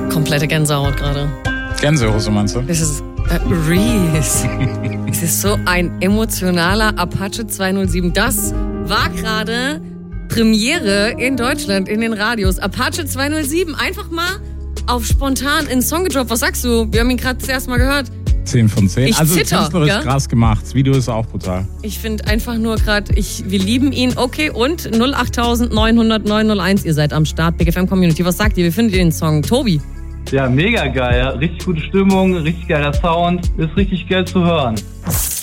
Komplette Gänsehaut gerade. Gänsehose meinst du? Das ist Reese. Es ist so ein emotionaler Apache 207. Das war gerade Premiere in Deutschland in den Radios. Apache 207. Einfach mal auf spontan in den Song gedroppt. Was sagst du? Wir haben ihn gerade das erste Mal gehört. 10 von 10. Ich also zitter, künstlerisch ja? krass gemacht. Das Video ist auch brutal. Ich finde einfach nur gerade, wir lieben ihn. Okay, und 08900 901. Ihr seid am Start. Big FM Community. Was sagt ihr? Wie findet ihr den Song? Tobi? Ja, mega geil. Richtig gute Stimmung, richtig geiler Sound. Ist richtig geil zu hören.